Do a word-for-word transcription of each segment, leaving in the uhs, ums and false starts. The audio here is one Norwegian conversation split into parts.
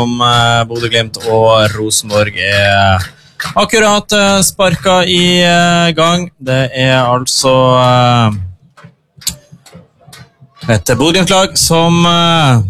mellom uh, Bodø-Glimt og Rosenborg er akkurat uh, sparket i uh, gang. Det er altså uh, et Bodø-Glimt-lag som uh,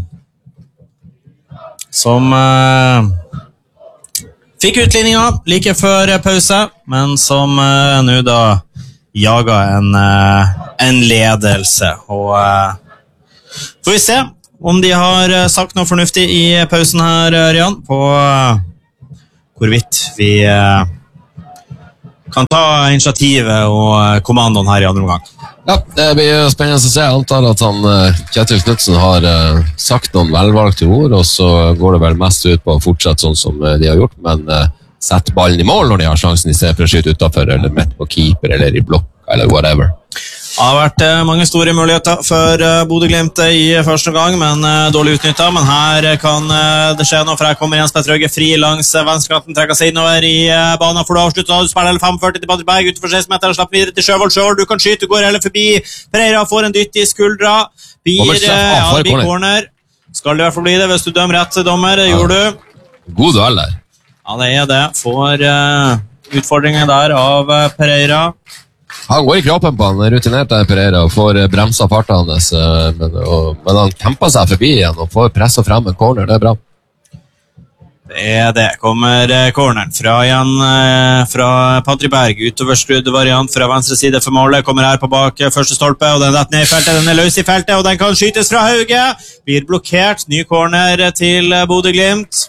som uh, fikk utligninga like før pause, men som uh, nå da jager en, uh, en ledelse. Og uh, får vi se om de har sagt noe fornuftig i pausen her, Rian, på uh, hvorvidt vi uh, kan ta initiativet og kommandoen her i andre omgang. Ja, det blir spennende å se. Jeg antar at han, Kjetil Knudsen har uh, sagt noen velvalgte ord, og så går det vel mest ut på å fortsette sånn som de har gjort, men uh, sette ballen i mål når de har sjansen i stedet for å skyte utenfor, eller midt på keeper, eller i blokk, eller whatever. Det har vært uh, mange store muligheter for uh, Bodø-Glimt i første gang, men uh, dårlig utnyttet. Men her kan uh, det skje noe, for her kommer Jens Petter Hauge fri langs uh, venstrekanten, trekker seg innover i uh, banen, for du avslutter, du spiller femogførti til Patrick Berg, utenfor seksten meter, slapp videre til Sjøvold, Sjøvold, du kan skyte, går heller forbi, Pereira får en dytt i skuldra, blir, uh, ja, det blir corner, skal det i hvert fall bli det, hvis du dømmer rett, dommer, det ja. Gjorde du. God duell der. Ja, det er det, får uh, utfordringen der av uh, Pereira. Han går i kroppen på han, rutinert der Pereira, og får bremsa farta hans, men, og, men han kjemper seg forbi igjen og får presset frem en corner, det er bra. Det er det, kommer corneren fra igjen fra Patrick Berg, utover skrudd variant fra venstre side for målet, kommer her på bak første stolpe, og den er ned i feltet, den er løs i feltet, og den kan skytes fra Hauge, blir blokkert, ny corner til Bodø-Glimt.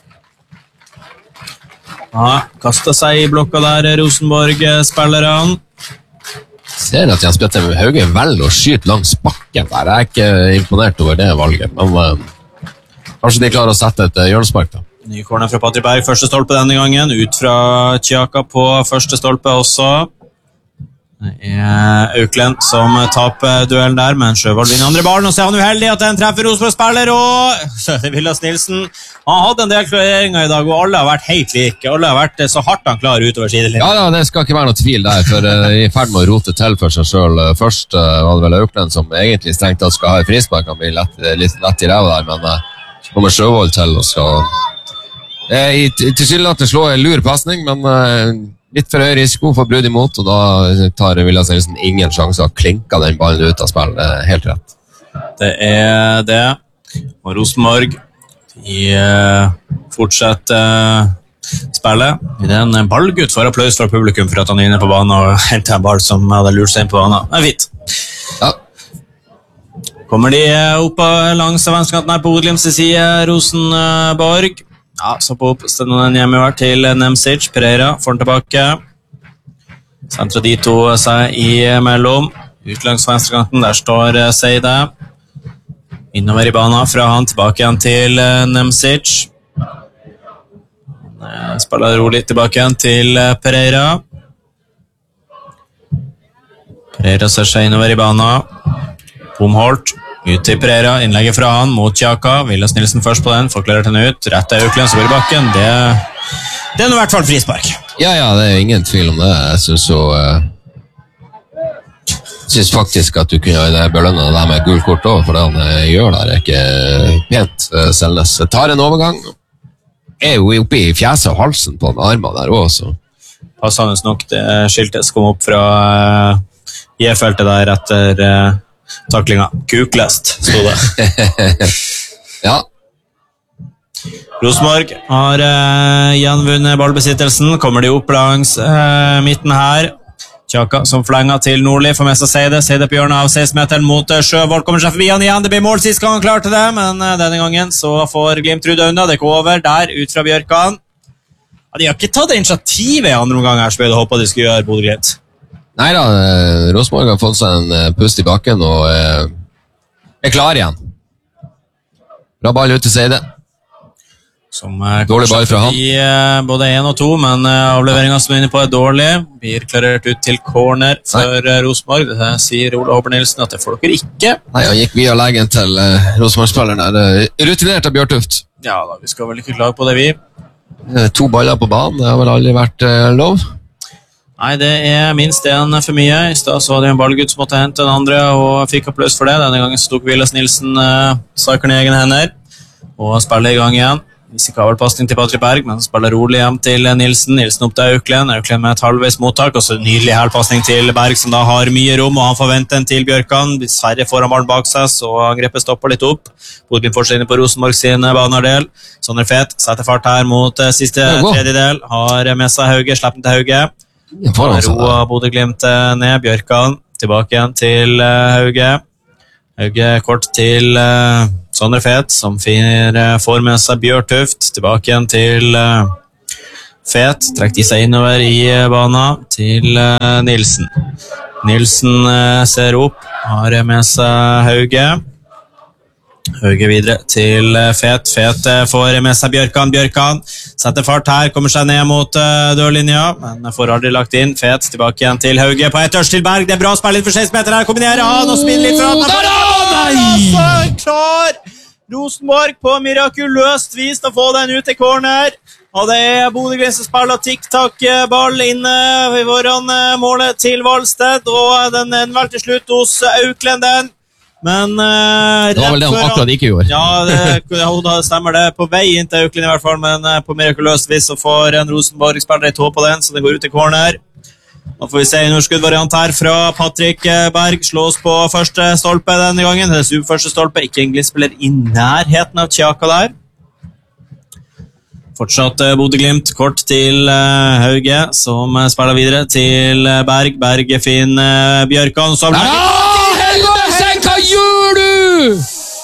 Ja, kastet seg i blokka der, Rosenborg-spilleren. Ser at Jens Petter Hauge velger å skyte langs bakken der. Jeg er ikke imponert over det valget, men uh, kanskje de klarer å sette et uh, hjørnespark da. Ny corner fra Patrick Berg, første stolpe denne gangen, ut fra Tjaka på første stolpe også. Det er Auklend som taper duellen der, men Sjøvold vinner andre ballen, og så er han uheldig at den treffer Rosenborg-spiller, og Vilas Nilsen, han hadde en del klareringer i dag, og alle har vært helt like, alle har vært så hardt han klarer utover sidelinjen. Ja, ja, det skal ikke være noe tvil der, for uh, i ferd med å rote til for seg selv. Først uh, var det vel Auklend som egentlig strengt at skal ha i frispark, han blir lett, litt lett i ræva der, men uh, så kommer Sjøvold til og skal uh, i tilsynelatende slå en lur passning, men uh, litt for høy risiko for brudd imot, og da tar Vilas Nilsen ingen sjanse å klinke den ballen ut av spill. Det er helt rett. Det er det. Og Rosenborg i uh, fortsatt uh, spillet. Det er en ballgutt for applaus fra publikum for at han er inne på banen og henter en ball som hadde lurt seg inn på banen. Det er fint. Ja. Kommer de opp langs venstrekanten her på Bodø-Glimts side, Rosenborg. Ja, så på oppstanden hjemme var til Nemcic, Pereira får den tilbake. Sentrer de to seg i mellom. Ut langs venstrekanten, der står Seide. Innover i banen fra han, tilbake igjen til Nemcic. Spiller rolig tilbake igjen til Pereira. Pereira ser seg innover i banen. Bomholt. Ut til Pereira, innlegget fra han mot Tjaka. Vilas Nilsen først på den, får klart den ut. Rett til Auklend, så går i bakken. Det, det er nå i hvert fall frispark. Ja, ja, det er ingen tvil om det. Jeg synes jo uh, synes faktisk at du kunne belønne det med gulkort også, for det han uh, gjør der er ikke pent. Uh, Selnes tar en overgang. Er jo oppe i fjeset og halsen på den armen der også. Passende nok, det skiltes kom opp fra uh, J-feltet der etter... Uh, taklinga. Kuklest, stod det. Ja. Rosenborg har uh, gjenvunnet ballbesittelsen. Kommer de opp langs uh, midten her. Tjaka som flenger til Nordli. Får med seg Seide. Seide på hjørnet av seksten-meteren mot uh, Sjøvold. Kommer seg forbi han igjen. Det blir mål sist gang han klarte det, men uh, denne gangen så får Glimt Rude unna. Det går over der, ut fra Bjørkan. Ja, de har ikke tatt initiativet i andre omgang her, så jeg håper de skulle gjøre Bodø-Glimt. Neida, Rosenborg har fått seg en pust i bakken og eh, er klar igjen. Bra ball ut til Seide. Som eh, dårlig ball fra han. I eh, både en og to, men eh, avleveringen som er inne på er dårlig. Blir klarert ut til corner for eh, Rosenborg. Det sier Ole Håber Nilsen at det får dere ikke. Nei, han gikk via leggen til eh, Rosenborg-spilleren der. Rutinert av Bjørtuft. Ja da, vi skal vel ikke klage på det, vi. Eh, to baller på banen, det har vel aldri vært eh, lov. Nei, det er minst en for mye. I stedet så var det en ballgutt som måtte hente den andre og fikk applaus for det. Denne gangen så tok Vilas Nilsen uh, saken i egen hender og spiller i gang igjen. risikabel passning til Patrick Berg, men spiller rolig hjem til Nilsen. Nilsen opp til Auklend, Auklend med et halvveis mottak, og så nydelig hælpassning til Berg, som da har mye rom, og han forventer en til Bjørkan. Sverre får han ballen bak seg, så angrepet stopper litt opp. Bodø fortsetter inn på Rosenborg sin banardel. Sondre Fet setter fart her mot siste tredjedel, har med seg Hauge, slipper den til Hauge. Roa Bodø Glimt ned, Bjørkan tilbake igjen til Hauge. Hauge kort til uh, Sondre Fet, som finner, uh, får med seg Bjørtuft, tilbake igjen til uh, Fet, trekker de seg innover i uh, bana til uh, Nilsen. Nilsen uh, ser opp, har med seg Hauge. Hauge videre til uh, Fet, Fet uh, får med seg Bjørkan, Bjørkan setter fart her, kommer seg ned mot uh, dørlinja, men får aldri lagt inn. Fet tilbake igjen til Hauge, på ett ørs til Berg, det er bra spill litt for seksten meter her, kombinerer han og spinner litt fra den. Nei! Klar! Rosenborg på mirakuløst vis til å få den ut i corner, og det er Bodø Glimt som spiller tiktak-ball inne foran målet til Valsted, og den ender vel til slutt hos Auklenden. Men uh, det var vel det han akkurat ikke gjorde. Ja, det, ja, det stemmer det. På vei inn til Auklend i hvert fall, men uh, på mirakuløst vis så får en Rosenborg-spiller i tå på den, så det går ut i corner. Nå får vi se en utskuddvariant her fra Patrick Berg, slås på første stolpe denne gangen. Det er sub første stolpe, ikke en glispiller i nærheten av Tjaka der. Fortsatt uh, Bodø Glimt, kort til uh, Hauge, som uh, spiller videre til uh, Berg. Berg finner uh, Bjørkan, som... Hva gjør du?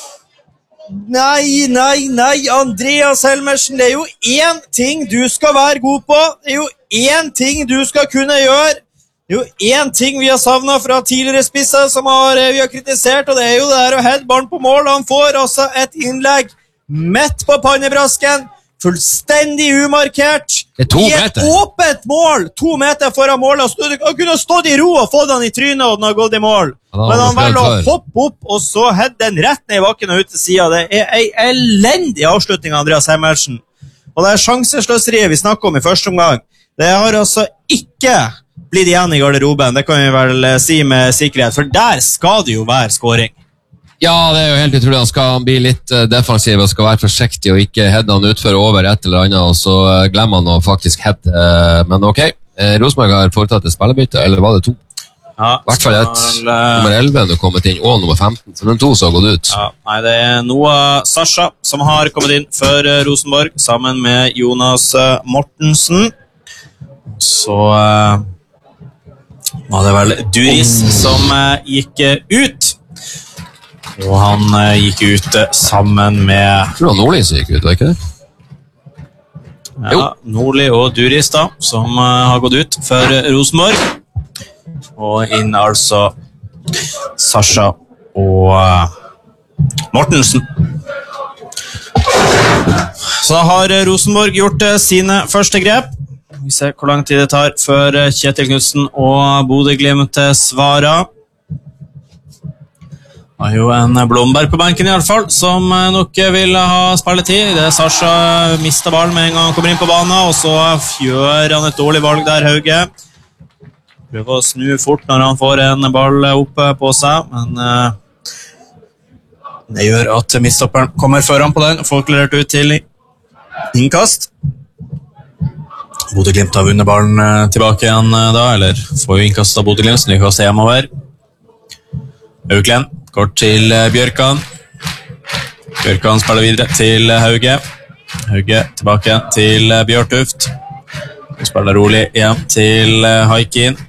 Nei, nei, nei, Andreas Helmersen, det er jo én ting du skal være god på. Det er jo én ting du skal kunne gjøre. Det er jo én ting vi har savnet fra tidligere spisser som har, vi har kritisert, og det er jo det her å heade barn på mål. Han får altså et innlegg midt på pannebrasken, fullstendig umarkert. Det er to meter. I et åpent mål, to meter foran målet. Han kunne stått i ro og fått han i trynet, og den har gått i mål. Han Men han velger å hoppe opp, og så heade den rett ned i bakken og ut til siden. Det er en elendig avslutning av Andreas Helmersen. Og det er sjansesløseriet vi snakker om i første omgang. Det har altså ikke blitt igjen i garderoben, det kan vi vel si med sikkerhet, for der skal det jo være scoring. Ja, det er jo helt utrolig. Han skal bli litt defensiv og skal være forsiktig og ikke heade han utføre over et eller annet, og så glemmer han å faktisk heade. Men ok, Rosenborg har foretatt et spillebytte, eller var det to? Ja, I hvert fall et. Nummer elleve er kommet inn, og nummer femten, så den to så har gått ut. Ja, nei, det er Noah Sasha som har kommet inn for Rosenborg, sammen med Jonas Mortensen. Så uh, var det vel Duris som uh, gikk ut. Og han uh, gikk ut uh, sammen med... Jeg tror det var Nordli som gikk ut, var ikke det? Ja, Nordli og Duris da, som uh, har gått ut for Rosenborg. Og inn altså Sasha og uh, Mortensen. Så har Rosenborg gjort uh, sine første grep. Vi ser hvor lang tid det tar før uh, Kjetil Knudsen og Bodø Glimt svarer. Det er jo en Blomberg på benken i alle fall, som nok vil ha spilletid. Det er Sasha mistet ballen med en gang han kommer inn på banen, og så gjør han et dårlig valg der, Hauge. Prøver å snu fort når han får en ball oppe på seg, men uh, det gjør at midtstopperen kommer foran på den og får klarert ut til innkast. Bodø Glimt har vunnet ballen tilbake igjen da, eller får jo innkast av Bodø Glimt, så de kaster hjemover. Auklend. Kort til Bjørkan. Bjørkan spiller videre til Hauge. Hauge tilbake til Bjørtuft. Spiller rolig igjen til Haikin.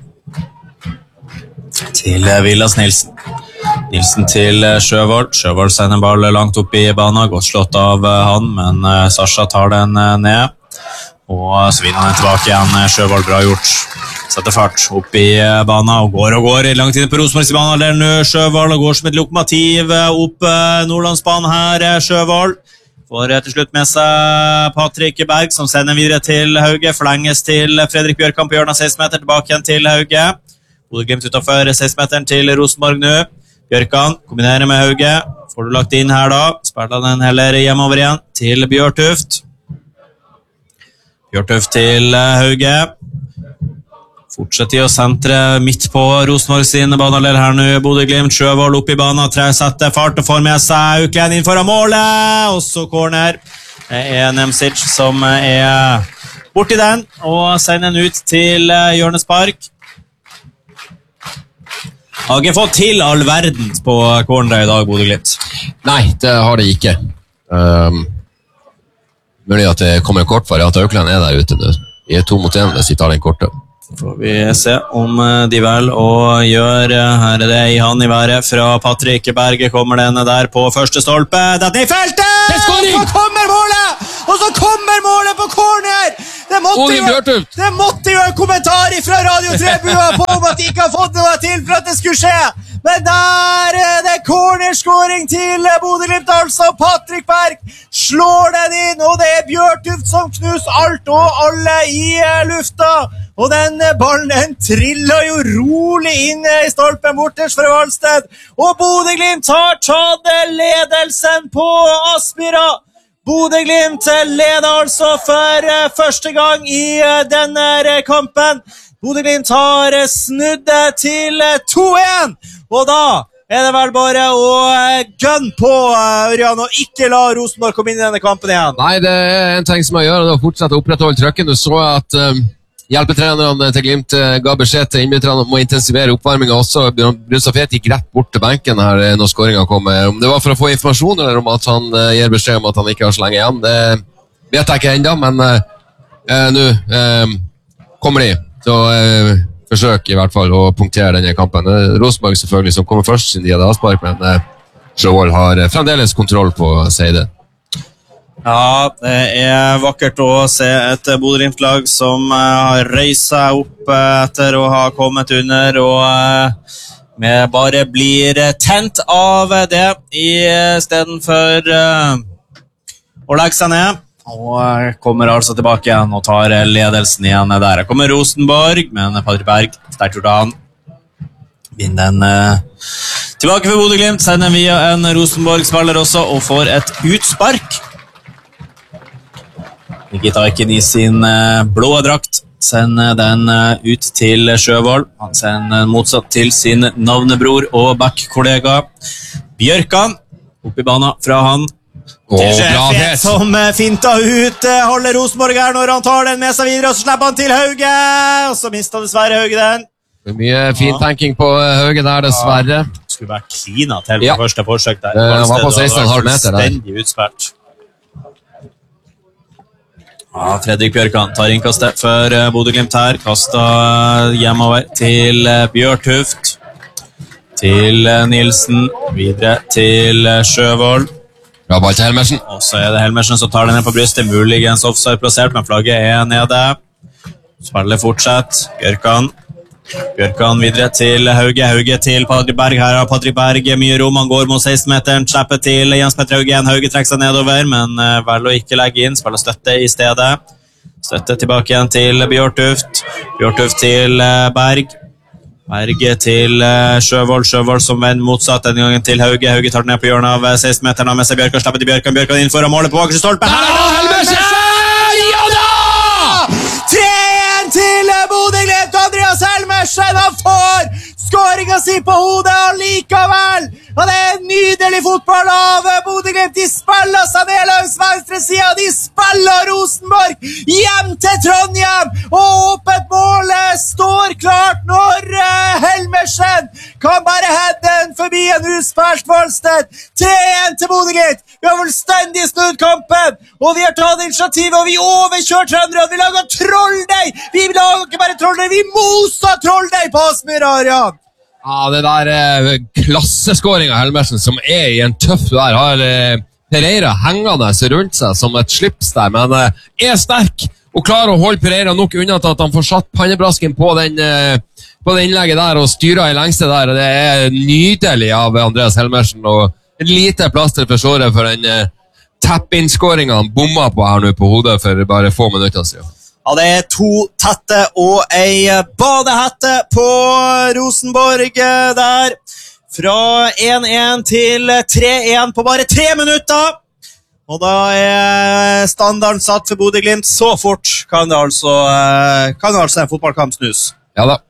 Til Vilas Nilsen. Nilsen til Sjøvold. Sjøvold sender ball langt opp i banen. Godt slått av han, men Sasha tar den ned. Og så vinner han tilbake igjen. Sjøvold, bra gjort. Setter fart opp i banen og går og går i lang tid på Rosenborgs banen. Der nå Sjøvold og går som et lokomotiv opp Nordlandsbanen her, Sjøvold. Får til slutt med seg Patrick Berg, som sender videre til Hauge. Forlenges til Fredrik Bjørkan på hjørnet av seksten meter, tilbake igjen til Hauge. Bodø Glimt utenfor seksten meteren til Rosenborg nå. Bjørkan kombinerer med Hauge. Får du lagt inn her da. Spiller den heller hjemover igjen til Bjørtuft. Bjørtuft til Hauge. Fortsetter å sentre midt på Rosenborg sin banalel her nå. Bodø Glimt, Sjøvold opp i banen, tre setter fart og får med seg Auklend inn foran målet, og så corner. Det er Nemcic som er borti den, og sender den ut til hjørnespark. Har ikke fått til all verden på corneret i dag, Bodø-Glimt. Nei, det har det ikke. Um, mulig at det kommer kort for at Auckland er der ute nå. De er to mot en hvis de tar den kortet. Får vi se om de vel å gjøre. Her er det i hand i været fra Patrick Berge. Kommer denne der på første stolpe. Dette i feltet! Og så kommer målet! Og så kommer målet på corner! Det måtte, jo, det måtte jo en kommentar fra Radio tre-bua på om at de ikke har fått noe til for at det skulle skje. Men der er det cornerscoring til Bodø-Glimt, altså. Patrick Berg slår den inn, og det er Bjørtuft som knuser alt og alle i lufta. Og den ballen, den trillet jo rolig inn i stolpen borters fra Valsted. Og Bodø-Glimt har tatt ledelsen på Aspira. Bodø-Glimt leder altså for første gang i denne kampen. Bodø-Glimt har snudd til to en. Og da er det vel bare å gunne på, Ørjan, og ikke la Rosenborg komme inn i denne kampen igjen. Nei, det er en ting som må gjøre, det er å fortsette å opprettholde trøkken. Du så at um, hjelpetrenerne til Glimt uh, ga beskjed til innbytterne om å intensivere oppvarmingen også. Brusafet gikk rett bort til benken her når skåringen kom. Om det var for å få informasjon, eller om at han uh, gir beskjed om at han ikke har så lenge igjen, det vet jeg ikke enda, men uh, uh, nå uh, kommer de. Så uh, forsøk i hvert fall å punktere denne kampen. Uh, Rosenborg selvfølgelig som kommer først siden de hadde avspark, men uh, Sjøvold har uh, fremdeles kontroll på Seide. Ja, det er vakkert å se et Bodø-Glimt-lag som uh, har røyst seg opp uh, etter å ha kommet under, og uh, med bare blir tent av det i stedet for uh, å legge seg ned. Og uh, kommer altså tilbake igjen og tar ledelsen igjen der. Her kommer Rosenborg, men Patrick Berg, sterkt gjort av han. Vinner den uh, tilbake for Bodø-Glimt, sender via en Rosenborg-spiller også, og får et utspark. Nikita Aiken i sin uh, blå drakt sender den uh, ut til Sjøvold. Han sender motsatt til sin navnebror og back-kollega Bjørkan. Opp i banen fra han. Åh, bra fet! Som uh, finta ut uh, holder Rosenborg her når han tar den med seg videre, og så slipper han til Hauge. Og så mistet dessverre Hauge den. Det er mye fin tenking på Hauge der, dessverre. Ja, skulle vært klina til på ja. første forsøk der. Det var på seksten komma fem meter der. Stendig utspilt. Ja, Fredrik Bjørkan tar innkastet for Bodø-Glimt her. Kastet hjemover til Bjørtuft. Til Nilsen. Videre til Sjøvold. Bra ball til Helmersen. Og så er det Helmersen som tar den ned på brystet. Muligens offside plassert, men flagget er nede. Spiller fortsatt. Bjørkan. Bjørkan videre til Hauge. Hauge til Patrick Berg. Her har Patrick Berg mye rom. Han går mot seksten-meteren. Slipper til Jens Petter Hauge igjen. Hauge trekker seg nedover, men velger å ikke legge inn. Spiller støtte i stedet. Støtte tilbake igjen til Bjørtuft. Bjørtuft til Berg. Berg til Sjøvold. Sjøvold som vender motsatt denne gangen til Hauge. Hauge tar den ned på hjørnet av seksten-meteren. Med seg Bjørkan. Slipper til Bjørkan. Bjørkan inn foran målet på bakerste stolpe. Her er det Helmersen! Ja da! tre en til Bodø-Glimt. Andreas Helmersen, han får skåringen si på hodet allikevel. Og det er nydelig fotball av Bodø-Glimt. De spiller seg ned langs venstre siden. De spiller Rosenborg hjem til Trondheim. Og åpent mål står klart når Helmersen kan bare heade den forbi en husfersk Valsted. tre en til Bodø-Glimt. Vi har fullstendig snudd kampen, og vi har tatt initiativet, og vi overkjører trøndere. Vi lager trolldeig. Vi lager ikke bare trolldeig, vi moser trolldeig på Aspmyra, Ørjan. Ja, det der eh, klasseskåringen av Helmersen som er i en tøff der, har eh, Pereira hengende rundt seg som et slips der, men eh, er sterk og klarer å holde Pereira nok unna til at han får satt pannebrasken på den, eh, på den innlegget der og styrer i lengste der. Det er nydelig av Andreas Helmersen, og et lite plaster for såret for den eh, tapp-innskåringen han bomma på her nå på hodet for bare få minutter siden. Ja, det er to tette og ei badehette på Rosenborg der. Fra en en til tre en på bare tre minutter. Og da er standarden satt for Bodø-Glimt. Så fort kan det altså, kan det altså en fotballkamp snus. Ja da.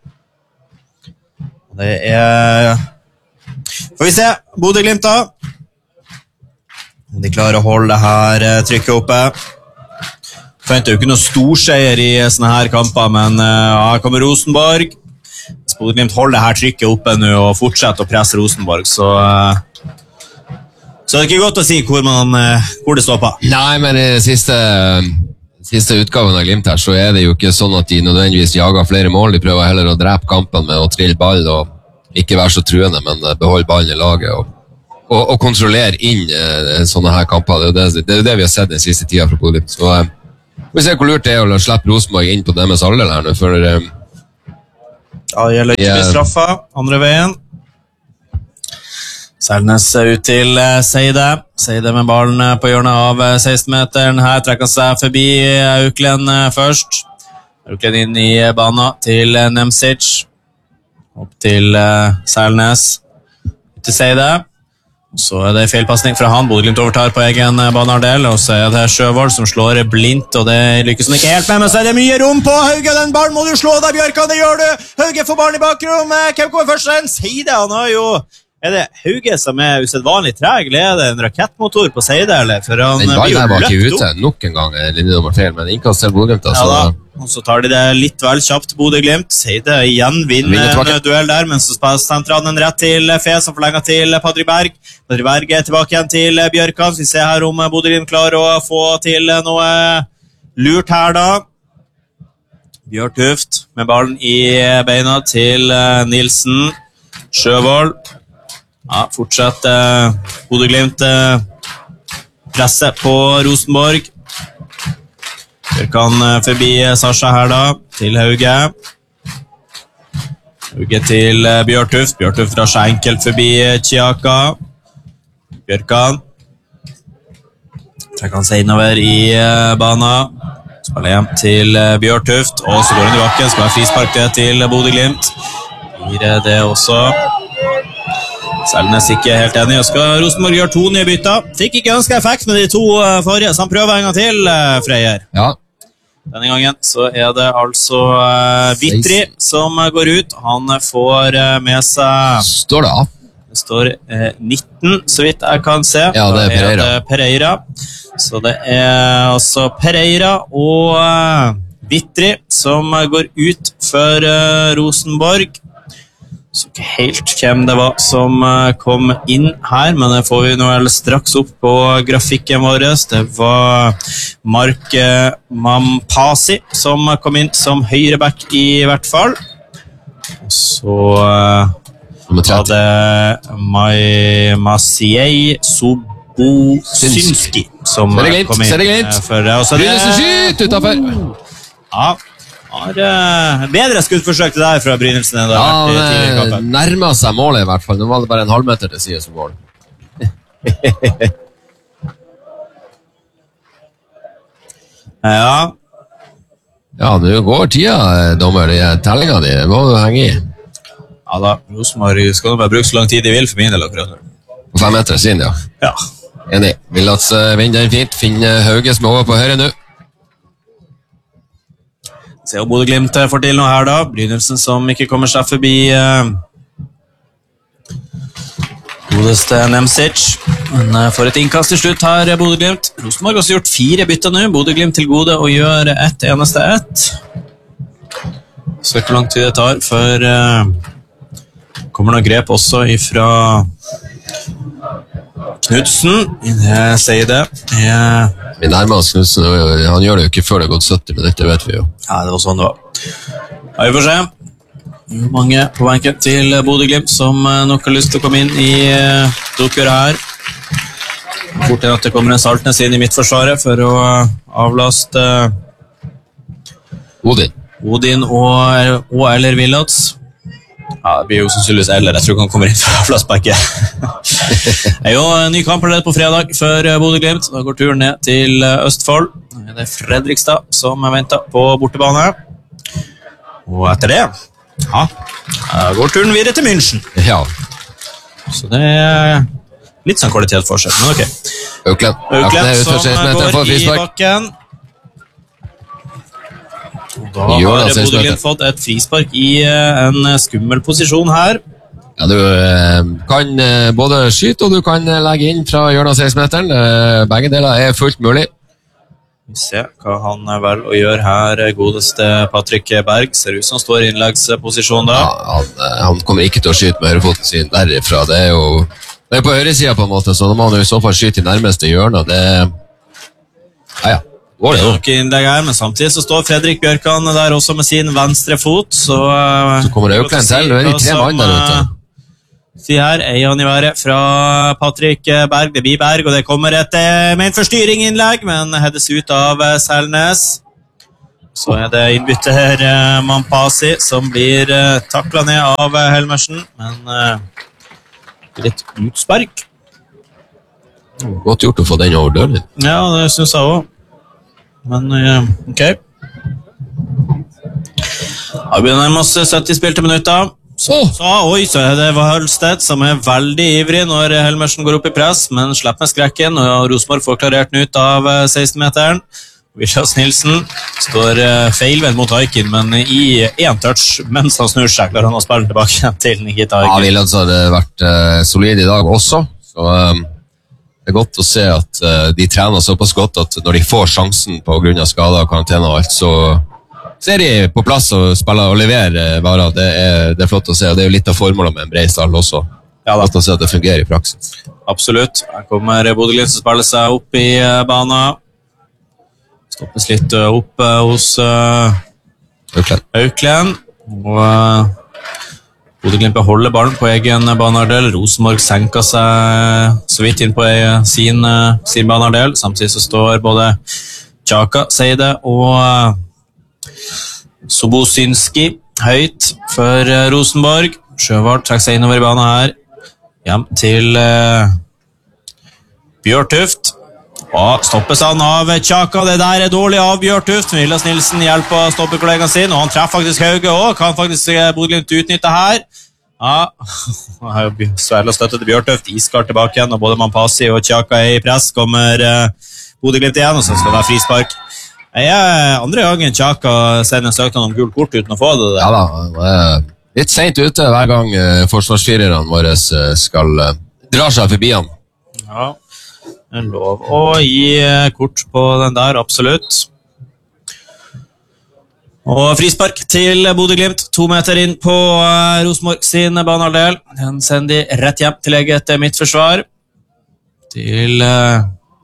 Det er... Får vi se, Bodø-Glimt da. De klarer å holde det her trykket oppe. Forventer jo ikke noe storseier i sånne her kamper, men uh, her kommer Rosenborg. Hvis Bodø-Glimt holder det her trykket oppe nå og fortsetter å presse Rosenborg, så... Uh, Så det er ikke godt å si hvor, man, hvor det står på. Nei, men i siste, siste utgaven av Glimt her, så er det jo ikke sånn at de nødvendigvis jager flere mål. De prøver heller å drepe kampen med å trille ball og ikke være så truende, men beholde ballen i laget og, og, og kontrollere inn eh, sånne her kamper. Det er jo det, det, er det vi har sett den siste tida fra Bodø-Glimt. Så eh, vi ser hvor lurt det er å slippe Rosenborg inn på deres alder her nå, for... Eh, ja, det gjelder ikke bli straffa, andre veien. Selnes ut til Seide. Seide med ballen på hjørnet av seksten-meteren. Her trekker han seg forbi Auklend først. Auklend inn i banen til Nemcic. Opp til Selnes. Ut til Seide. Så er det feilpassning fra han. Bodø-Glimt overtar på egen banehalvdel. Og så er det Sjøvold som slår blindt, og det lykkes han ikke helt med. Men så er det mye rom på Hauge. Den ballen må du slå deg, Bjørkan. Det gjør du. Hauge får ballen i bakrom. Hvem kommer først? En Seide. Han har jo... Er det Hauge som er usedvanlig treg, eller er det en rakettmotor på Seide, eller? For han den ballen her var ikke ute nok en gang, linjenummer feil, men innkast til Bodø-Glimt. Altså. Ja da, og så tar de det litt vel kjapt, Bodø-Glimt. Seide igjen vinner en duell der, men så sentrer han den rett til Fe, som forlenger til Padri Berg. Padri Berg er tilbake igjen til Bjørkan, så vi ser her om Bodø-Glimt klarer å få til noe lurt her da. Bjørtuft med ballen i beina til Nilsen. Sjøvold. Ja, fortsatt eh, Bodø-Glimt eh, presse på Rosenborg. Bjørkan eh, forbi Sasha her da, til Hauge. Hauge til eh, Bjørtuft. Bjørtuft drar seg enkelt forbi eh, Tjaka. Bjørkan. Trekker han seg innover i eh, banen. Spiller hjem til eh, Bjørtuft, og så går han i bakken. Skal være frispark det til Bodø-Glimt. Gir det også. Selnes ikke helt enig, og skal Rosenborg gjøre to nye bytter. Fikk ikke ønsket effekt med de to forrige, så han prøver en gang til, Freyr. Ja. Denne gangen så er det altså Vitri som går ut. Han får med seg... Står det av? Det står eh, nitten, så vidt jeg kan se. Ja, det er Pereira. Det Pereira. Så det er altså Pereira og uh, Vitri som går ut for uh, Rosenborg. Så ikke helt hvem det var som kom inn her, men det får vi nå straks opp på grafikken vår. Det var Mark Mampasi som kom inn som høyreback i hvert fall. Så var det Mai Masiei Sobosynski som kom inn. Brynesen skyt utenfor! Ja. Har uh, bedre skuddforsøk til deg fra Brynelsen enn det har vært tidligere i kampen. Ja, nærmer seg målet i hvert fall. Nå var det bare en halvmeter til siden som mål. ja. Ja, nå går tida, dommer. De tellinga di må du henge i. Ja da, Rosenborg skal bare bruke så lang tid de vil for min del akkurat. På fem meter siden, ja. Ja. Enig. Vil at uh, vinner den fint. Finner Hauge som er over på høyre nå. Se om Bodø-Glimt får til noe her da. Brynelsen som ikke kommer seg forbi uh, godeste Nemcic. Men uh, får et innkast til slutt her, Bodø-Glimt. Rosenborg har også gjort fire bytter nå. Bodø-Glimt til gode og gjør ett eneste ett. Så ikke lang tid det tar før uh, kommer noe grep også ifra Knudsen. Det sier det. Ja. Vi nærmer oss Knudsen. Han gjør det jo ikke før det har gått sytti, men dette vet vi jo. Ja, det var sånn det var. Ja, vi får se. Mange på benken til Bodø-Glimt som nok har lyst til å komme inn i uh, oppgjøret her. Fort enn at det kommer en Saltnes inn i midtforsvaret for å avlaste uh, Odin. Odin og, og eller Villats. Ja, det blir jo sannsynligvis eller. Jeg tror ikke han kommer inn for avlatsbekke. Det er jo en ny kamp på fredag for Bodø-Glimt. Da går turen ned til Østfold. Det er Fredrikstad som venter på bortebane. Og etter det, ja, da går turen videre til München. Ja. Så det er litt sånn kvalitetsforskjell, men ok. Auklend. Auklend som går i bakken. Da har Bodø-Glimt fått et frispark i en skummel posisjon her. Ja, du eh, kan eh, både skyte og du kan eh, legge inn fra hjørnet av seksten-meteren. Eh, begge deler er fullt mulig. Vi ser hva han vel å gjøre her, godeste Patrick Berg. Ser ut som han står i innleggsposisjon da. Ja, han, han kommer ikke til å skyte med høyrefoten sin derifra. Det er jo det er på høyresiden på en måte, så da må han jo i så fall skyte i nærmeste hjørne. Det ja, ja. Går det, det er nok innlegg her, men samtidig så står Fredrik Bjørkan der også med sin venstre fot. Så, så kommer Auklend til. Det er de tre mann der ute. Si her, Eian i været fra Patrick Berg. Det blir Berg, og det kommer et med en forstyring-innlegg, men heades ut av Selnes. Så er det innbytter Mampasi som blir taklet ned av Helmersen, men litt utspark. Godt gjort å få den over døren. Ja, det synes jeg også. Men, ok. Da begynner det masse sytti spilte minutter. Så, så, oi, så er det Hølstedt som er veldig ivrig når Helmersen går opp i press, men slipper med skrekken, og Rosenborg får klarert den ut av seksten-meteren. Vilas Nilsen står feilvendt mot Aikin, men i en touch mens han snur seg, klarer han å spille tilbake til Nikita Aikin. Ja, Vilas har vært uh, solid i dag også, så um, det er godt å se at uh, de trener såpass godt at når de får sjansen på grunn av skader og karantene og alt, så så er de på plass og spiller og leverer varer. Det er, det er flott å se, og det er jo litt av formålet med en bred stall også. Ja, da. Flott å se at det fungerer i praksis. Absolutt. Her kommer Bodø Glimt som spiller seg opp i banen. Stoppes litt opp hos uh, Auklend. Auklend. Og uh, Bodø Glimt beholder ballen på egen baneardel. Rosenborg senker seg så vidt inn på sin, uh, sin baneardel. Samtidig så står både Chaka, Seide og uh, Sobosynski høyt for uh, Rosenborg. Sjøvald trekker seg innover i banen her. Hjem til uh, Bjørtuft. Og stoppes han av Chaka. Det der er dårlig av Bjørtuft. Vilas Nilsen hjelper å stoppe kollegaen sin, og han treffer faktisk Hauge også. Kan faktisk Bodø Glimt utnytte her. Ja, Sverre støtte til Bjørtuft. Iskar tilbake igjen, og både Mampasi og Chaka er i press. Kommer uh, Bodø Glimt igjen, og så skal det være frispark. Jeg er andre gangen Chaka sender en søknad om gult kort uten å få det. Ja da, uh, litt sent ute hver gang uh, forsvarsfirerne våre uh, skal uh, dra seg forbi han. Ja, det er lov å gi uh, kort på den der, absolutt. Og frispark til Bodø Glimt, to meter inn på uh, Rosenborg sin banehalvdel. Den sender de rett hjem til eget midtforsvar. Til uh,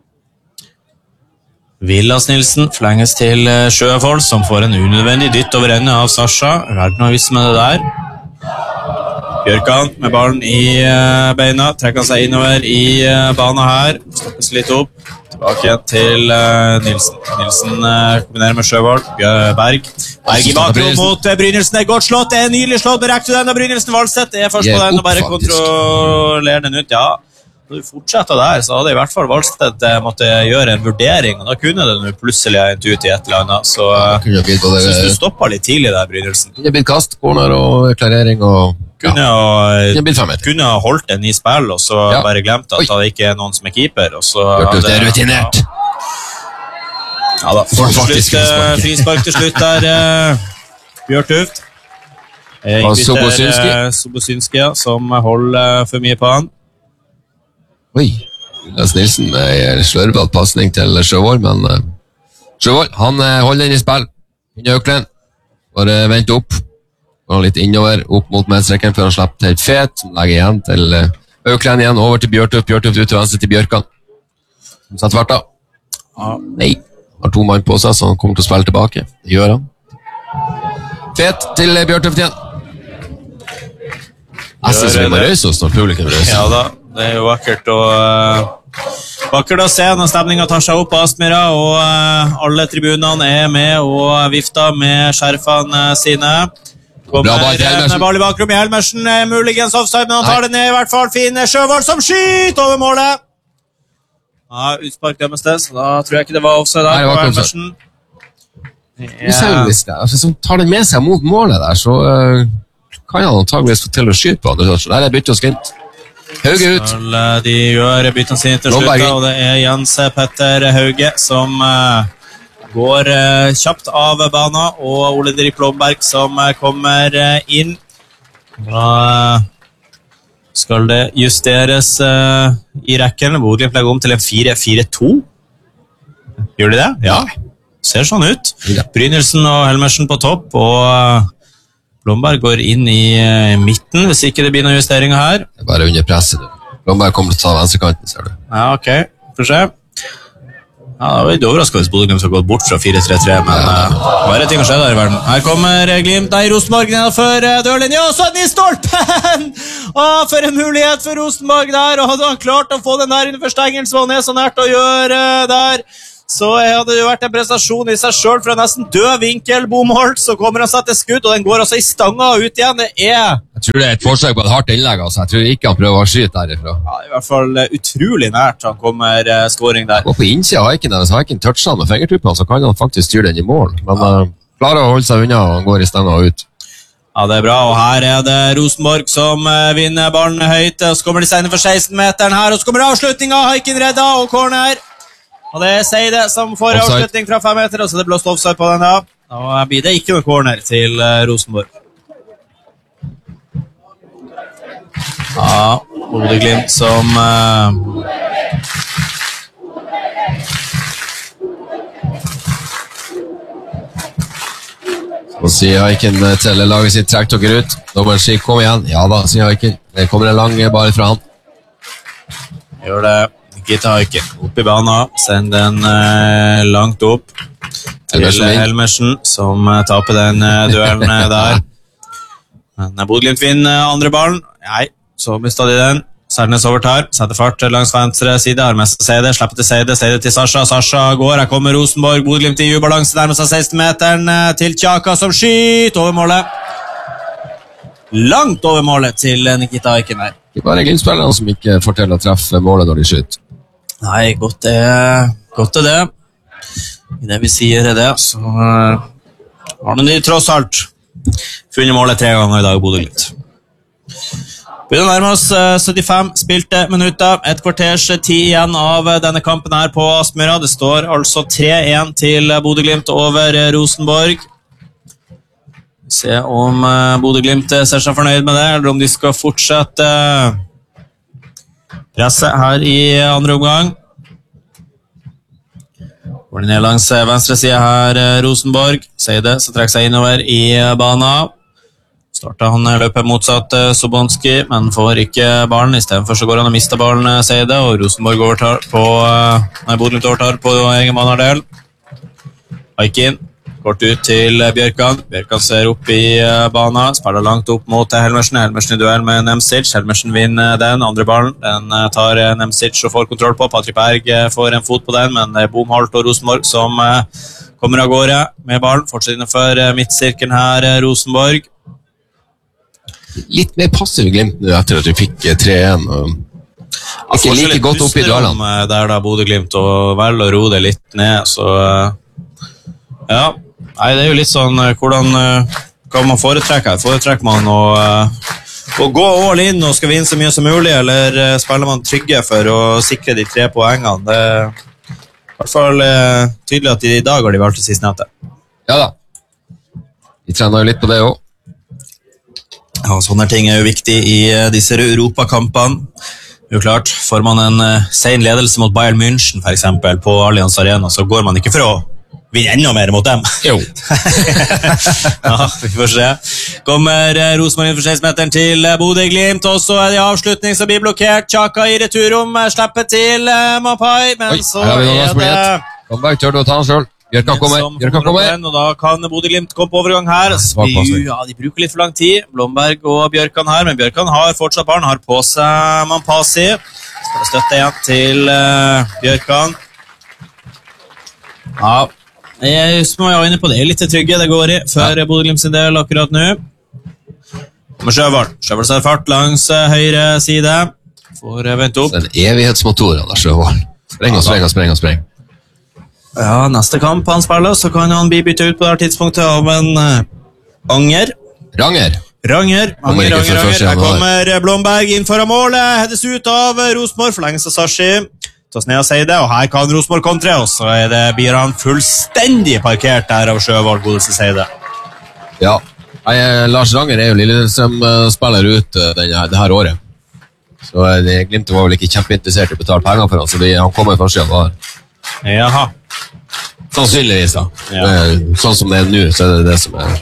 Vilas Nilsen forlenges til Sjøvold, som får en unødvendig dytt over enden av Sasha. Verden har visst med det der. Bjørkan med ballen i beina, trekker seg innover i banen her. Stoppes litt opp. Tilbake igjen til Nilsen. Nilsen kombinerer med Sjøvold. Berg. Berg i bakrom mot Brynildsen. Det er godt slått. Det er nydelig slått. Berekt til den av Brynildsen. Valstedt er først på den og bare kontrollerer den ut. Ja. Når du fortsetter der, så hadde i hvert fall Valstedt måtte gjøre en vurdering, og da kunne det nå plutselig ha endt ut i et eller annet, så jeg synes du stoppet litt tidlig der, Brynildsen. Kunne blitt kast, corner og klarering, og kunne, ja. ha, kunne ha holdt den i spill, og så ja. bare glemt at Oi. det ikke er noen som er keeper, og så Hørte det er rutinert. Ja, ja da, slutt, frispark til slutt der, uh, Bjørtuft. Og Sobosynski. Sobosynski, ja, som holder for mye på han. Oi, Vilas Nilsen med slørvet passning til Sjøvold, men uh, Sjøvold, han uh, holder den i spill. Inn i Auklend. Bare vent opp. Går litt innover, opp mot medstrekken før han slipper til Fet, som legger igjen til uh, Auklend igjen, over til Bjørtuft, Bjørtuft ut til venstre til Bjørkan. Som satt hvert da. Ah, nei, har to mann på seg, så han kommer til å spille tilbake. Det gjør han. Fet til uh, Bjørtuft igjen. Jeg synes vi må røyse oss når publikum røyser. Ja da. Det er jo vakkert å, uh, vakkert å se når stemningen tar seg opp på Aspmyra, og uh, alle tribunene er med og vifter med skjerfene sine. Kommer med ball i bakrom i Helmersen, muligens offside, men han tar det ned i hvert fall. Fin Sjøvold som skyter over målet. Ja, utspark dømmes det, så da tror jeg ikke det var offside der på Helmersen. Hvis han tar det med seg mot målet der, så uh, kan han antageligvis få til å skyte på andre. Der er bytte og skint. Hauge ut. De gjør byttene sine til slutt, og det er Jens Petter Hauge som uh, går uh, kjapt av banen, og Ole Dirk Blomberg som uh, kommer uh, inn. Da uh, Skal det justeres uh, i rekken? Bodø-Glimt legger om til en fire fire to. Gjør de det? Ja. Ser sånn ut. Brynildsen og Helmersen på topp, og uh, Blomberg går inn i uh, midten, hvis ikke det blir noen justeringer her. Det er bare under presset. Blomberg kommer til å ta venstrekanten, ser du. Ja, ok. Får se. Ja, det var litt overrasket hvis Bodø-Glimt har gått bort fra fire tre tre, men uh, bare ting å skje der i verden. Her kommer Glimt, der i Rosenborg for uh, dørlinja, og så den i stolpen! Åh, for en mulighet for Rosenborg der, og hadde han klart å få den der innenfor stengelen, så han er så nært å gjøre uh, der. Så hadde det jo vært en prestasjon i seg selv fra nesten død vinkel, Bomholt, så kommer han seg til skudd, og den går altså i stanga ut igjen. Det er... Jeg tror det er et forsøk på et hardt innlegg, altså. Jeg tror ikke han prøver å skyte derifra. Ja, i hvert fall uh, utrolig nært han kommer uh, scoring der. Og på innsida av Haiken, hvis Haiken toucher han med fingertuppene, så kan han faktisk styre den i mål. Men ja. uh, klarer å holde seg unna, og han går i stanga ut. Ja, det er bra, og her er det Rosenborg som uh, vinner ballen høyt, og så kommer de seg inn for seksten-meteren her, og så kommer avslutningen, Haiken redda, og corner. Og det er Seide som får offside. Avslutning fra fem meter, og så det blåst offside på den da. Da blir det ikke noe corner til uh, Rosenborg. Ja, Bodø-Glimt som... Uh... Så sier Haiken til laget sitt, trekk dere ut. Dommeren sier, kom igjen. Ja da, sier Haiken. Det kommer en lang ball fra han. Gjør det. Nikita Haiken opp i banen, send den uh, langt opp til Helmersen, som uh, taper den uh, duellen der. Men uh, Bodø-Glimt vinner uh, andre ballen. Nei, så mistet de den. Sernes overtar, setter fart langs venstre side, har med seg Seide, slipper til Seide, Seide til Sasha, Sasha går, her kommer Rosenborg, Bodø-Glimt i ubalanse, nærmer seg seksten-meteren uh, til Tjaka, som skyter over målet. Langt over målet til uh, Nikita Haiken her. Det er bare Glimt-spillerne som ikke får til å treffe målet når de skyter. Nei, godt er, godt er det. I det vi sier er det, så uh, har de tross alt funnet målet tre ganger i dag, Bodø-Glimt. Begynner å nærme oss uh, syttifem spilte minutter, et kvarters tid igjen av uh, denne kampen her på Aspmyra. Det står altså tre én til Bodø-Glimt over uh, Rosenborg. Se om uh, Bodø-Glimt ser seg fornøyd med det, eller om de skal fortsette... Uh, presse her i andre omgang. Går de ned langs venstre side her, Rosenborg. Seide, så trekker seg innover i banen. Starter han løpet motsatt Sobonski, men får ikke ballen. I stedet for så går han og mister ballen, Seide, og Rosenborg overtar på... Nei, Bodø-Glimt overtar på egen manardel. Haiken. Kort ut til Bjørkan. Bjørkan ser opp i banen, spiller langt opp mot Helmersen. Helmersen i duell med Nemcic. Helmersen vinner den andre ballen. Den tar Nemcic og får kontroll på. Patrick Berg får en fot på den, men det er Bomholt og Rosenborg som kommer av gårde med ballen. Fortsetter innenfor midtsirkelen her, Rosenborg. Litt mer passiv Glimt nå etter at vi fikk tre én. Ikke like godt opp i duellene. Der da Bodø-Glimt og vel å ro det litt ned, så ja. Nei, det er jo litt sånn, hvordan kan man foretrekke her? Foretrekker man å, å gå all in og skal vinne så mye som mulig, eller spiller man trygge for å sikre de tre poengene? Det er i hvert fall tydelig at i dag har de valgt det sistnevnte. Ja da. De trener jo litt på det også. Ja, sånne ting er jo viktig i disse Europakampene. Jo klart, får man en sen ledelse mot Bayern München for eksempel på Allianz Arena, så går man ikke for å vinner enda mer mot dem. Jo. Ja, vi får se. Kommer Rosenborg inn for seksten-meteren til Bodø-Glimt, og så er det avslutning som blir blokkert. Tjaka i returrom, slipper til Mapai, men Oi, så er det... Blomberg tør du å ta han selv. Bjørkan kommer, Bjørkan kommer. Og da kan Bodø-Glimt komme på overgang her. Ja, de bruker litt for lang tid, Blomberg og Bjørkan her, men Bjørkan har fortsatt barn, har på seg Mampasi. Skal støtte igjen til uh, Bjørkan. Ja, jeg må jo inne på det, litt trygge det går i før ja. Bodø-Glimt sin del akkurat nå. Kommer Sjøvold. Sjøvold ser fart langs høyre side. Får vente opp. Det er en evighetsmotor av Sjøvold. Spreng og spreng og spreng og spreng. Ja, neste kamp han spiller, så kan han bli byttet ut på det tidspunktet av en uh, Anger. Ranger. Ranger, Anger, Anger, Anger. Her kommer Blomberg inn foran målet. Hedes ut av Rosenborg, forlenges av Sashi. Tas ned og sier det, og her kan Rosenborg kontre, og så er det, blir han fullstendig parkert der av Sjøvold, Godelse sier det. Ja, jeg, Lars Ranger er jo Lillestrøm-spiller ut denne, det her året. Så det, Glimt var vel ikke kjempeinteressert i å betale penger for han, så de, han kommer først igjen var. Jaha. Sannsynligvis da. Ja. Sånn som det er nå, så er det det som er...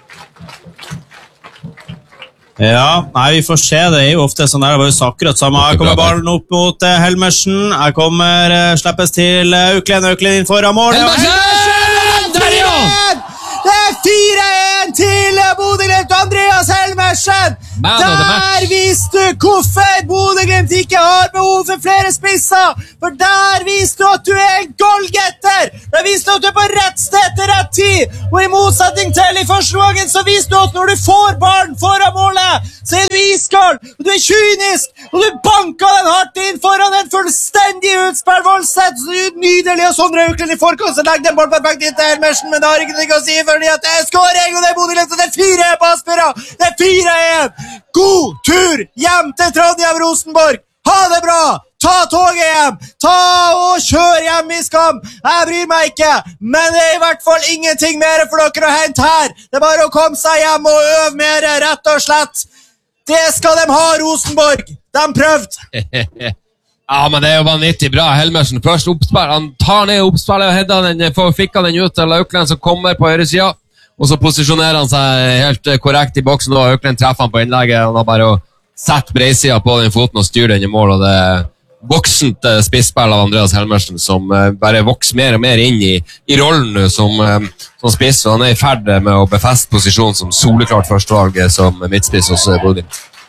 Ja, nei, vi får se, det er jo ofte sånn der, det var jo så akkurat samme. Her kommer ballen opp mot uh, Helmersen, her kommer, uh, slippes til uh, Auklend, Auklend inn foran mål. Helmersen! Der er han! Det er fire en til Bodø-Glimt, Andreas Helmersen! Der viste du hvorfor Bodø-Glimt ikke har behov for flere spisser, for der viste du at du er en goalgetter! Der viste du at du er på rett sted til rett tid, og i motsetning til i første gangen så viste du at når du får ballen foran målet, så er du iskald, og du er kynisk, og du banker den hardt inn foran en fullstendig utspill, Voldseth, så du er nydelig, og Sondre Auklend i forkant, så legger den ball perfekt inn til Helmersen, men det har ikke noe å si, fordi at det er skåring, og det er Bodø-Glimt, og det er fire en på Aspera, det er fire en! God tur hjem til Trondheim Rosenborg. Ha det bra. Ta toget hjem. Ta og kjør hjem i skam. Jeg bryr meg ikke, men det er i hvert fall ingenting mer for dere å hente her. Det er bare å komme seg hjem og øve mer, rett og slett. Det skal de ha, Rosenborg. De prøvde. Ja, men det er jo vanvittig bra. Helmersen først oppspill. Han tar ned oppspillet og hedder den, får fikk han den ut til Auklend som kommer på høyre siden. Og så posisjonerer han seg helt korrekt i boksen, og Auklend treffer han på innlegget. Han har bare å sette breisida på den foten og styre den i mål, og det er voksent spissspill av Andreas Helmersen, som bare vokser mer og mer inn i, i rollen som, som spiss, og han er i ferd med å befeste posisjonen som soleklart førstevalg som midtspiss hos Bodø.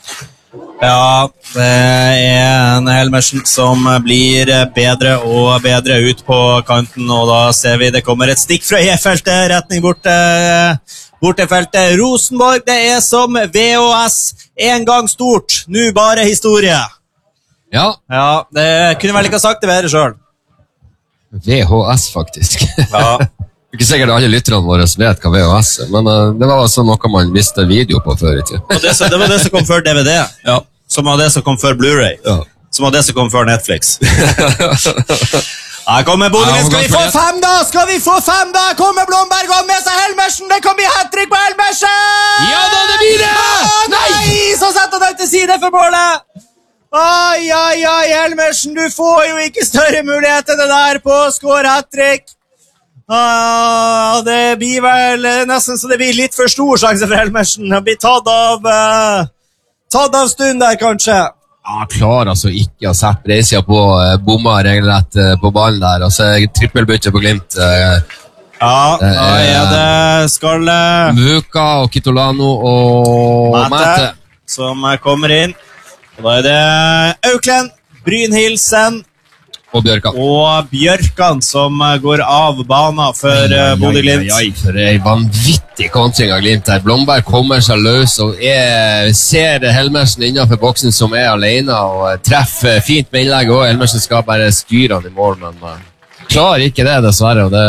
Ja, det er en Helmersen som blir bedre og bedre ut på kanten, og da ser vi det kommer et stikk fra E-feltet, retning bort, bort til feltet. Rosenborg, det er som V H S, en gang stort, nå bare historie. Ja. Ja, det kunne vel ikke ha sagt det bedre selv. V H S, faktisk. Ja. Det er ikke sikkert alle lytterne våre vet hva V H S er, men uh, det var altså noe man visste video på før i tid. Og det, så, det var det som kom før D V D, ja. Som var det som kom før Blu-ray, ja. Som var det som kom før Netflix. Her kommer Bodø-Glimt, skal vi få fem da? Skal vi få fem da? Kommer Blomberg og med seg Helmersen, det kommer hat-trick på Helmersen! Ja da, det blir det! Ah, nei, så setter han til side for målet! Ai, ai, ai, Helmersen, du får jo ikke større mulighet enn det der på å score hat-trick. Ah, det blir vel nesten så det blir litt for stor sjanse for Helmersen. Han blir tatt av, uh, tatt av stund der, kanskje. Ja, klar altså ikke å sette breisida på, uh, bomma regelrett uh, på ballen der, og så trippelbytte på Glimt. Uh, ja, da er det skal... Uh, Muka og Kitolano og Mette, Mette som uh, kommer inn. Og da er det Auklend, Brynhildsen og Bjørkan. Og Bjørkan som går av banen for uh, Bodø-Glimt. Ja, ja, ja, for en vanvittig kontring av Glimt her. Blomberg kommer seg løs og er, ser Helmersen innenfor boksen som er alene og treffer fint med innlegg, og Helmersen skal bare styre han i mål, men uh, klarer ikke det dessverre, og det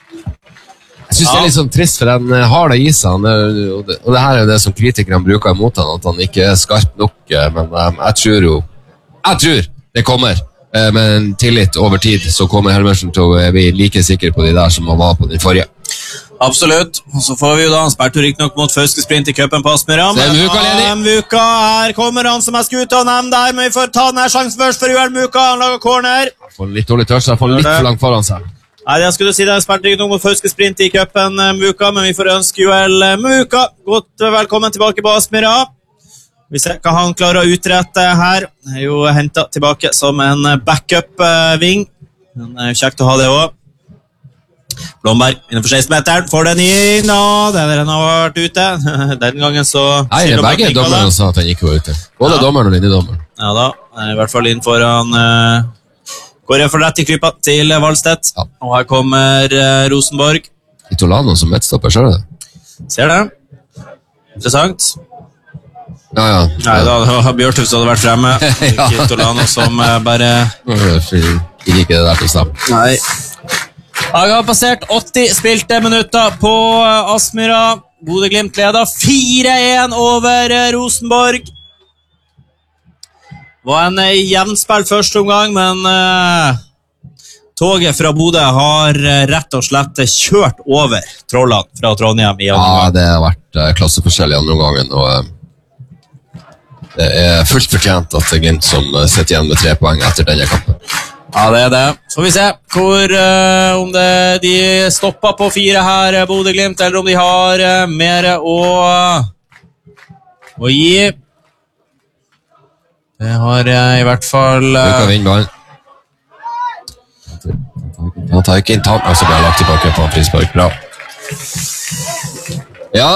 jeg synes ja. Det er litt sånn trist, for han har det i seg, han er, og, det, og det her er jo det som kritikerne bruker imot han, at han ikke er skarp nok, men um, jeg tror jo jeg tror det kommer. Med en tillit over tid så kommer Helmersen til å bli like sikker på de der som han var på den forrige. Absolutt, og så får vi jo da han spilte riktig nok mot Fauske-sprint i cupen på Aspmyra. Det er Muka ledig. Muka, her kommer han som jeg skulle ut og nevne der, men vi får ta denne sjansen først for Joel Muka, han lager corner. Han får litt dårlig tørst, han får litt for langt foran seg. Nei, jeg skulle si det, han spilte riktig nok mot Fauske-sprint i cupen Muka, men vi får ønske Joel Muka godt velkommen tilbake på Aspmyra. Vi ser hva han klarer å utrette her. Han er jo hentet tilbake som en backup-ving. Det er kjekt å ha det også. Blomberg innenfor seksten meteren, får den inn, og den har vært ute. Den gangen så... Nei, det er begge dommerne sa at han ikke var ute. Både ja. Dommeren og linjedommeren. Ja da, i hvert fall inn foran... Uh, går jeg for rett i krypa til Valstedt. Ja. Og her kommer uh, Rosenborg. Itolano som midtstopper, ser du det? Ser det. Interessant. Ja, ja. Nei, da har Bjørtuf så hadde vært fremme. Ja. Ikke Tolano som bare... Ikke det der til snart. Nei. Jeg har passert åtti spilte minutter på Aspmyra. Bodø-Glimt leder fire en over Rosenborg. Det var en jevnspill første omgang, men uh, toget fra Bodø har rett og slett kjørt over Trollene fra Trondheim i andre omgang. Ja, det har vært uh, klasseforskjell i andre omgangen, og... Uh, det er fullt fortjent at det er Glimt som sitter igjen med tre poeng etter denne kampen. Ja, det er det. Så vi ser hvor, uh, om det, de stopper på fire her, Bodø Glimt, eller om de har uh, mer å, å gi. Det har jeg i hvert fall... Uh, du kan vinne ballen. Han tar ikke inn tak, og så blir han lagt tilbake på frispark. Bra. Ja.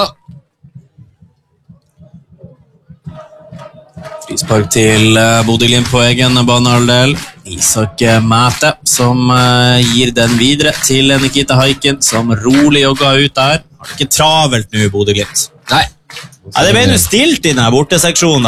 Frispark til uh, Bodø Glimt på egen banehalvdel. Isak Mæte som uh, gir den videre til Nikita Haikin, som rolig jogger ut der. Har det ikke travelt nå, Bodø Glimt? Nei. Ja, det ble jo stilt i denne borteseksjonen.